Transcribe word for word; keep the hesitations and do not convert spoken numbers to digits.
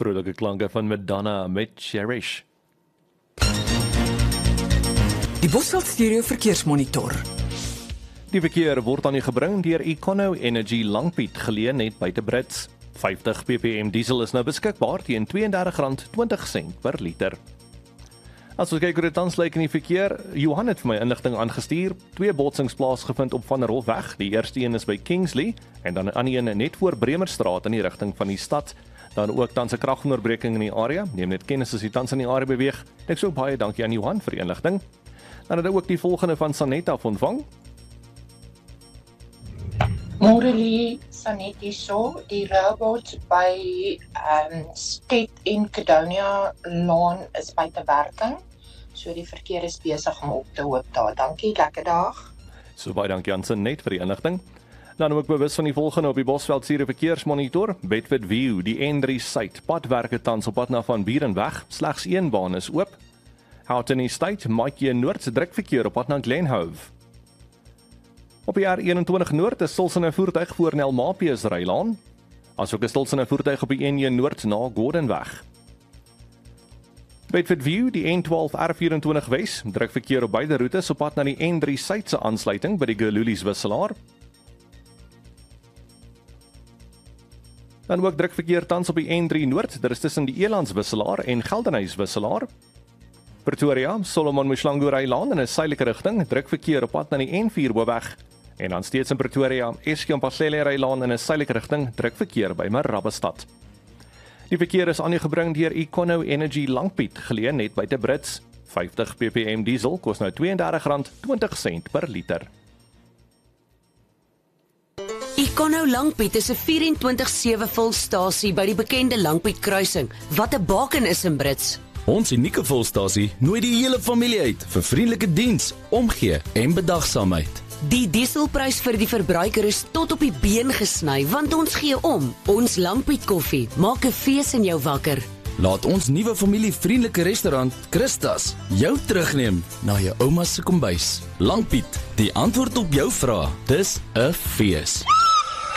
Vrolijke klanke van Madonna met Cherish. Die Bosveld Stereo Verkeersmonitor. Die verkeer word aan u gebring deur Econo Energy Langpiet, geleë net buite Brits. vyftig ppm diesel is nou beskikbaar teen twee en dertig rand twintig sent per liter. As ons kyk hoe dit tans lyk in die verkeer, Johan het vir my inligting aangestuur. Twee botsings plaasgevind op Van der Hofweg. Die eerste een is by Kingsley en dan 'n ander een net voor Bremerstraat in die rigting van die stad. Dan ook tans 'n kragonderbreking in die area. Neem net kennis as jy tans in die area beweeg. Ek sê baie dankie aan Johan vir die inligting. Dan het hy ook die volgende van Sanetta ontvang. Morally, Sanetti so, die robot by um, Sted en Cadonia Laan is buite werking. So die verkeer is besig om op te hoop daar. Dankie, lekker dag. So baie dankie aan Sanet vir die inligting. Dan ook bewus van die volgende op die Bosveld Stereo Verkeersmonitor. Bedford View, die N drie Suid, padwerke tans op pad na Van Burenweg. Slegs een baan is oop. Houghton Estate, Maatjie Noord, druk verkeer op pad na Glenhove. Op die R eenentwintig Noord is stilsende voertuig voor Nelmapius Rylaan, asook 'n stilsende voertuig op die N een Noord na Gordonweg. Bedford View, die N twaalf R vyf Wes, druk verkeer op beide roetes op pad na die N drie Suidse aansluiting by die Gelulies wisselaar. Dan ook druk verkeer tans op die N drie Noord, dit is tussen die Elands wisselaar en Geldenhuys wisselaar. Pretoria, Solomon Mshlangu Rylaan in 'n suidelike rigting, druk verkeer op pad na die N vier Hoofweg. En dan steeds in Pretoria, Eskom Pasele Rylaan in 'n suidelike rigting, druk verkeer by Marabastad. Die verkeer is aan u gebring deur Econo Energy Langpiet, geleë net buite Brits. vyftig ppm diesel kos nou twee en dertig rand twintig sent per liter. Econo Langpiet is 'n vyf-en-twintig sewe volstasie by die bekende Langpiet kruising, wat 'n baken is in Brits. Ons unieke volstasie nooi die hele familie uit vir vriendelike diens, omgee en bedagsaamheid. Die dieselprys vir die verbruiker is tot op die been gesny, want ons gee om. Ons Langpiet koffie maak 'n fees in jou wakker. Laat ons nuwe familievriendelike restaurant, Christas, jou terugneem na jou ouma se kombuis. Langpiet, die antwoord op jou vrae. Dis 'n fees.